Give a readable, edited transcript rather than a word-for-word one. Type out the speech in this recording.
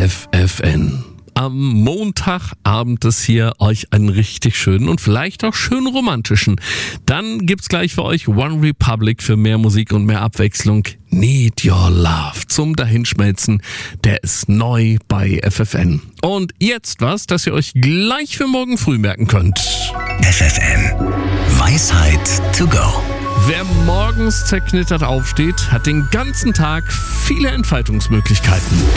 FFN. Am Montagabend ist hier euch einen richtig schönen und vielleicht auch schön romantischen. Dann gibt's gleich für euch One Republic für mehr Musik und mehr Abwechslung. Need Your Love zum Dahinschmelzen. Der ist neu bei FFN. Und jetzt was, das ihr euch gleich für morgen früh merken könnt. FFN. Weisheit to go. Wer morgens zerknittert aufsteht, hat den ganzen Tag viele Entfaltungsmöglichkeiten.